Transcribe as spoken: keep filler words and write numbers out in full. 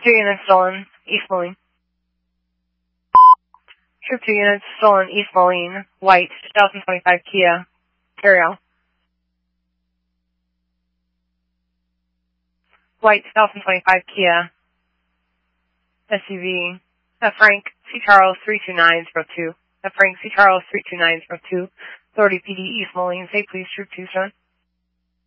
two units stolen, East Moline. Troop two units stolen, East Moline, white, two thousand twenty-five Kia, Ariel. White, two thousand twenty-five Kia, S U V, F. Frank, C. Charles, three two nine zero two. F. Frank, C. Charles, three two nine zero two. Authority P D, East Moline, say please, Troop two, son.